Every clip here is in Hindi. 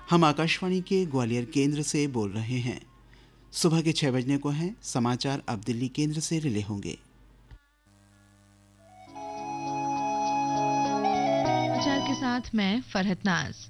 हम आकाशवाणी के ग्वालियर केंद्र से बोल रहे हैं। सुबह के 6 बजने को हैं। समाचार अब दिल्ली केंद्र से रिले होंगे। समाचार के साथ मैं फरहत नाज।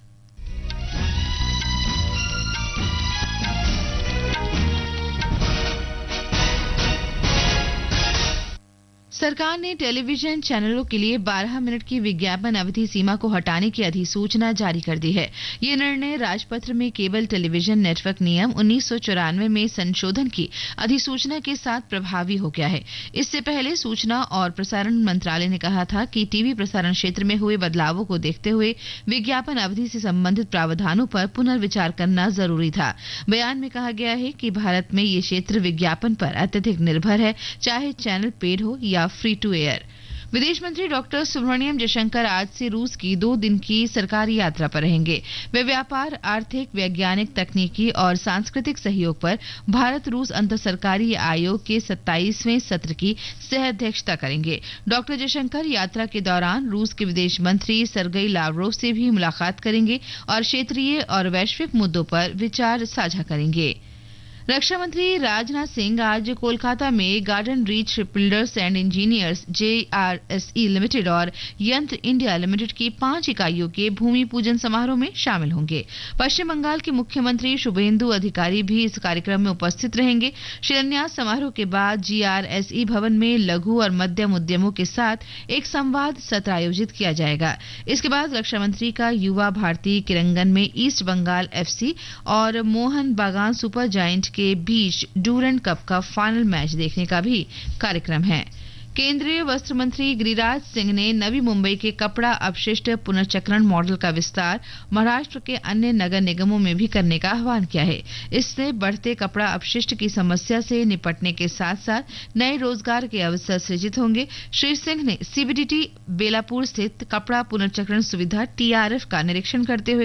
सरकार ने टेलीविजन चैनलों के लिए 12 मिनट की विज्ञापन अवधि सीमा को हटाने की अधिसूचना जारी कर दी है। ये निर्णय राजपत्र में केबल टेलीविजन नेटवर्क नियम 1994 में संशोधन की अधिसूचना के साथ प्रभावी हो गया है। इससे पहले सूचना और प्रसारण मंत्रालय ने कहा था कि टीवी प्रसारण क्षेत्र में हुए बदलावों को देखते हुए विज्ञापन अवधि से संबंधित प्रावधानों पर पुनर्विचार करना जरूरी था। बयान में कहा गया है कि भारत में ये क्षेत्र विज्ञापन पर अत्यधिक निर्भर है, चाहे चैनल पेड हो या फ्री टू एयर। विदेश मंत्री डॉक्टर सुब्रमण्यम जयशंकर आज से रूस की 2 दिन की सरकारी यात्रा पर रहेंगे। वे व्यापार, आर्थिक, वैज्ञानिक, तकनीकी और सांस्कृतिक सहयोग पर भारत रूस अंतर सरकारी आयोग के 27वें सत्र की सह अध्यक्षता करेंगे। डॉक्टर जयशंकर यात्रा के दौरान रूस के विदेश मंत्री सर्गेई लावरोव से भी मुलाकात करेंगे और क्षेत्रीय और वैश्विक मुद्दों पर विचार साझा करेंगे। रक्षा मंत्री राजनाथ सिंह आज कोलकाता में garden reach shipbuilders and engineers JRSE limited और यंत्र इंडिया लिमिटेड की 5 इकाइयों के भूमि पूजन समारोह में शामिल होंगे। पश्चिम बंगाल के मुख्यमंत्री शुभेंदु अधिकारी भी इस कार्यक्रम में उपस्थित रहेंगे। शिलान्यास समारोह के बाद GRSE भवन में लघु और मध्यम उद्यमों के साथ एक संवाद सत्र आयोजित किया जाएगा। इसके बाद रक्षा मंत्री का युवा भारती किरंगन में ईस्ट बंगाल FC और मोहन बागान सुपर जायंट के बीच डूरंड कप का फाइनल मैच देखने का भी कार्यक्रम है। केंद्रीय वस्त्र मंत्री गिरिराज सिंह ने नवी मुंबई के कपड़ा अपशिष्ट पुनर्चक्रण मॉडल का विस्तार महाराष्ट्र के अन्य नगर निगमों में भी करने का आह्वान किया है। इससे बढ़ते कपड़ा अपशिष्ट की समस्या से निपटने के साथ साथ नए रोजगार के अवसर सृजित होंगे। श्री सिंह ने CBDT बेलापुर स्थित कपड़ा पुनर्चक्रण सुविधा TRF का निरीक्षण करते हुए